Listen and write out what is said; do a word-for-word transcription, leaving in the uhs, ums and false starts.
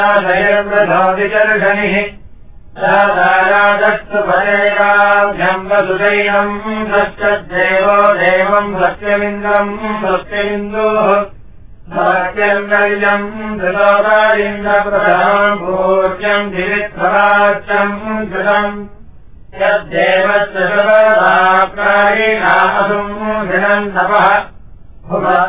शनिः राजादस्तु परेकाभ्यम् वसुदैनम् भ्रश्चद्देवो देवम् भक्त्यमिन्द्रम् भक्त्यमिन्दोः भाग्यम् धृतोदारिन्द्रप्रधाम् भोज्यम् धिरित्वराच्यम् धृतम् यद्देवस्य सर्वदाकारिणासुम् धिनम् तपः